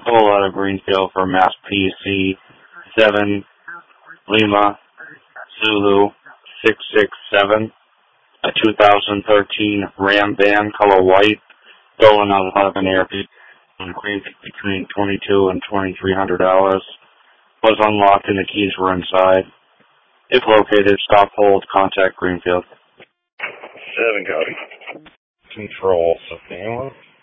Call out of Greenfield for Mass PC 7 Lima Zulu 667. A 2013 Ram van, color white, stolen out of an airfield in Greenfield between $2,200 and $2,300. Was unlocked and the keys were inside. If located, stop, hold, contact Greenfield. 7 copy. Control, something.